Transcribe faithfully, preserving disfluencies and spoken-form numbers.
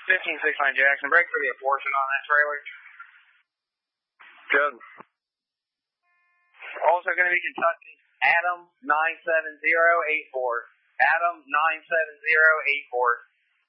fifteen six nine Jackson, break for the abortion on that trailer. Good. Also going to be Kentucky, Adam nine seven zero eight four. Adam nine seven zero eight four.